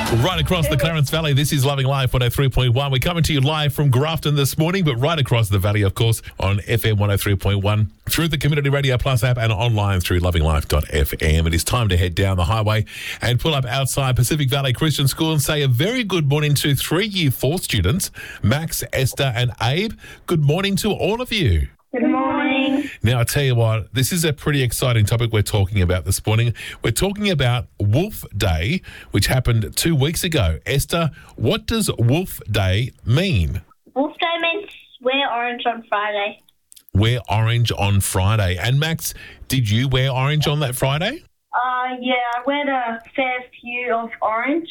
Right across the Clarence Valley, this is Loving Life 103.1. We're coming to you live from Grafton this morning, but right across the valley, of course, on FM 103.1, through the Community Radio Plus app and online through lovinglife.fm. It is time to head down the highway and pull up outside Pacific Valley Christian School and say a very good morning to 3 Year 4 students, Max, Esther and Abe. Good morning to all of you. Good morning. Now, I tell you what, this is a pretty exciting topic we're talking about this morning. We're talking about Wolf Day, which happened 2 weeks ago. Esther, what does Wolf Day mean? Wolf Day means wear orange on Friday. Wear orange on Friday. And Max, did you wear orange on that Friday? Yeah, I wear a fair few of orange.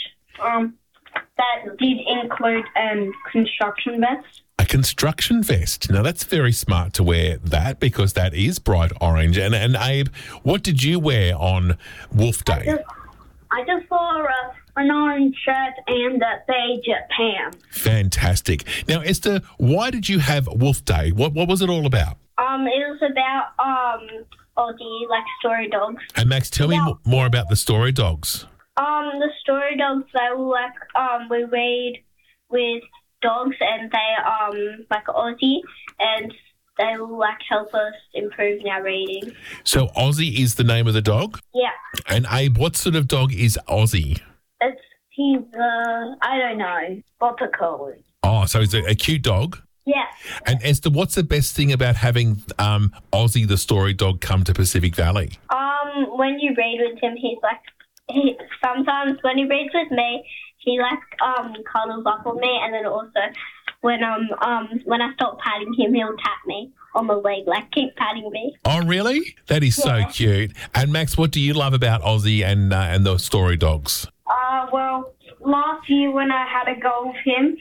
That did include construction vest. A construction vest. Now, that's very smart to wear that because that is bright orange. And Abe, what did you wear on Wolf Day? I just wore an orange shirt and a beige pants. Fantastic. Now, Esther, why did you have Wolf Day? What was it all about? It was about Aussie, like story dogs. And Max, tell me more about the story dogs. The story dogs, they were like, we read with dogs and they like Aussie and they will like help us improve in our reading. So Aussie is the name of the dog? Yeah. And Abe, what sort of dog is Aussie? He's I don't know, Border Collie. Oh, so he's a cute dog? Yeah. And Esther, what's the best thing about having Aussie the story dog come to Pacific Valley? When you read with him, sometimes when he reads with me, he cuddles up on me, and then also when I stop patting him, he'll tap me on the leg, like keep patting me. Oh, really? That is so cute. And Max, what do you love about Aussie and the story dogs? Well, last year when I had a go with him,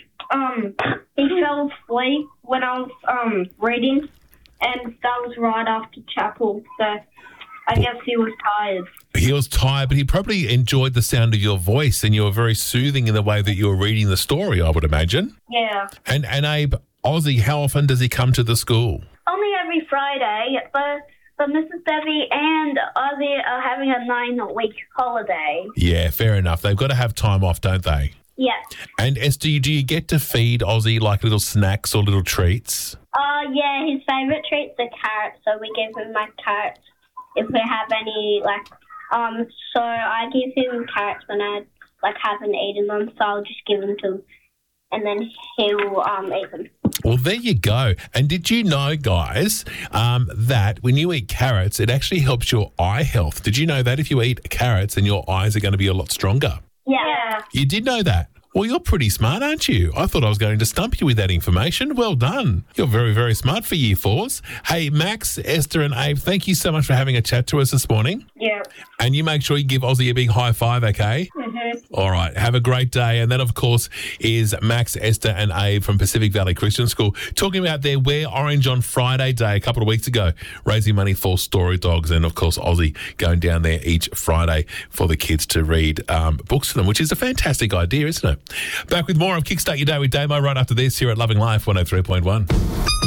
he fell asleep when I was reading, and that was right after chapel, so I guess he was tired. He was tired, but he probably enjoyed the sound of your voice, and you were very soothing in the way that you were reading the story, I would imagine. Yeah. And Abe, Aussie, how often does he come to the school? Only every Friday, but Mrs. Debbie and Aussie are having a 9-week holiday. Yeah, fair enough. They've got to have time off, don't they? Yeah. And Esther, do you get to feed Aussie like little snacks or little treats? Yeah, his favourite treats are carrots, so we give him carrots if we have any, so I give him carrots when I, haven't eaten them, so I'll just give them to him, and then he'll eat them. Well, there you go. And did you know, guys, that when you eat carrots, it actually helps your eye health? Did you know that if you eat carrots, then your eyes are going to be a lot stronger? Yeah. You did know that? Well, you're pretty smart, aren't you? I thought I was going to stump you with that information. Well done. You're very, very smart for Year 4s. Hey, Max, Esther and Abe, thank you so much for having a chat to us this morning. Yeah. And you make sure you give Aussie a big high five, okay? Mm-hmm. All right. Have a great day. And that, of course, is Max, Esther and Abe from Pacific Valley Christian School talking about their Wear Orange on Friday day a couple of weeks ago, raising money for story dogs. And, of course, Aussie going down there each Friday for the kids to read books to them, which is a fantastic idea, isn't it? Back with more of Kickstart Your Day with Damo right after this here at Loving Life 103.1.